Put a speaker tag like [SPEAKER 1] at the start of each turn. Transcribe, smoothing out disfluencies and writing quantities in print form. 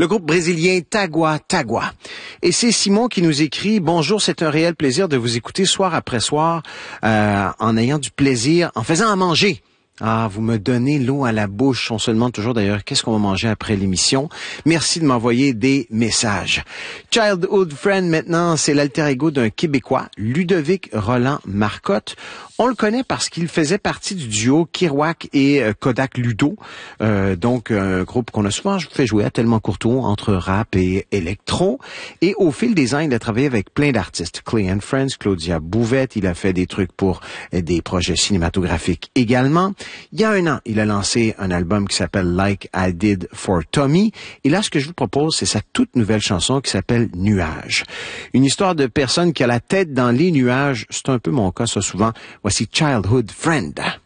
[SPEAKER 1] le groupe brésilien Tagua Tagua. Et c'est Simon qui nous écrit « Bonjour, c'est un réel plaisir de vous écouter soir après soir en ayant du plaisir, en faisant à manger. » Ah, vous me donnez l'eau à la bouche. On se demande toujours d'ailleurs qu'est-ce qu'on va manger après l'émission. Merci de m'envoyer des messages. Childhood Friend maintenant, c'est l'alter ego d'un Québécois, Ludovic Roland Marcotte. On le connaît parce qu'il faisait partie du duo Kerouac et Kodak Ludo. Donc, un groupe qu'on a souvent fait jouer à Tellement Courteau entre rap et électro. Et au fil des ans, il a travaillé avec plein d'artistes. Clay & Friends, Claudia Bouvette. Il a fait des trucs pour des projets cinématographiques également. Il y a un an, il a lancé un album qui s'appelle Like I Did for Tommy. Et là, ce que je vous propose, c'est sa toute nouvelle chanson qui s'appelle Nuages. Une histoire de personne qui a la tête dans les nuages. C'est un peu mon cas, ça, souvent. Voici Childhood Friend.